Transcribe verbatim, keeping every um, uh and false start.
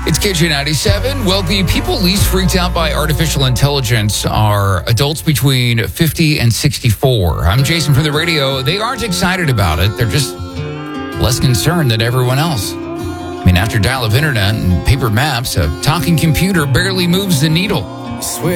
It's K J ninety-seven. Well, the people least freaked out by artificial intelligence are adults between fifty and sixty-four. I'm Jason from the radio. They aren't excited about it. They're just less concerned than everyone else. I mean, after dial-up internet and paper maps, a talking computer barely moves the needle.